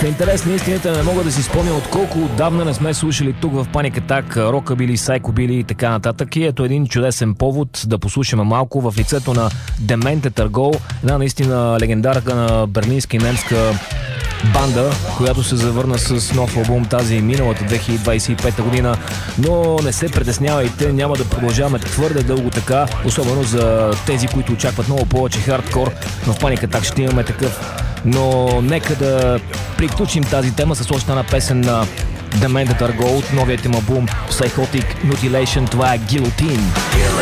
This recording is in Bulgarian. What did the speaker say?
интерес на истината не мога да си спомня от колко отдавна не сме слушали тук в Panic Attack рокабили, сайкобили и така нататък. И ето един чудесен повод да послушаме малко в лицето на Demented Are, една наистина легендарка на берлинска и немска банда, която се завърна с нов албум тази миналата 2025 година, но не се притеснявайте, няма да продължаваме твърде дълго така, особено за тези, които очакват много повече хардкор. В Panic Attack ще имаме такъв, но нека да приключим тази тема с още една песен на Demented Are от новият им албум Psychotic Mutilation. Това е Guillotine.